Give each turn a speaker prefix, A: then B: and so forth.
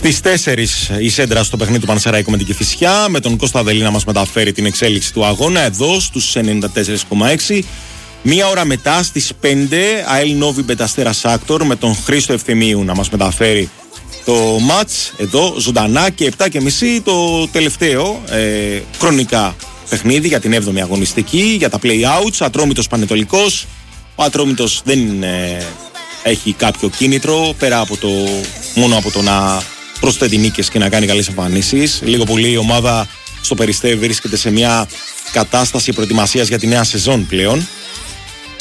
A: Στις 4 η σέντρα στο παιχνίδι του Πανσεραϊκού με την Κηφισιά, με τον Κώστα Δελή να μας μεταφέρει την εξέλιξη του αγώνα εδώ στους 94,6. Μία ώρα μετά στις 5 ΑΕΛ Νόβι Μπεταστέρα Σάκτορ με τον Χρήστο Ευθυμίου να μας μεταφέρει το μάτς εδώ ζωντανά, και 7.30 το τελευταίο χρονικά παιχνίδι για την 7η αγωνιστική, για τα play-outs, Ατρόμητος Πανετολικός. Ο Ατρόμητος δεν έχει κάποιο κίνητρο πέρα από μόνο από το να προσθέτει νίκες και να κάνει καλές εμφανίσεις. Λίγο πολύ η ομάδα στο Περιστέρι βρίσκεται σε μια κατάσταση προετοιμασίας για τη νέα σεζόν πλέον.